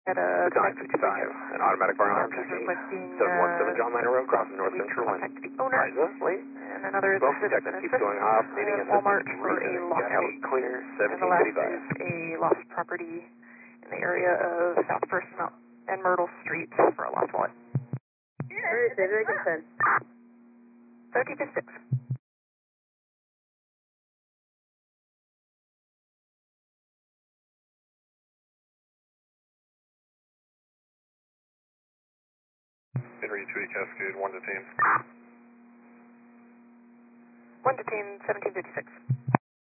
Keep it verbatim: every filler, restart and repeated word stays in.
At a nine fifty-five, an automatic fire alarm checking. requesting seven one seven John Minor Road, crossing North Central Line. contact the owner. Liza, late. And another is Smoke a detector citizen keeps assist going off, needing at assistance. Walmart for a Reason, lockout. Cascade clear, And the seventeen last eighty-five. is a lost property in the area of South First and Myrtle Street for a lost wallet. Alright, say that again. thirteen fifty-six. Henry two Cascade, one detained. One detained, seventeen fifty-six.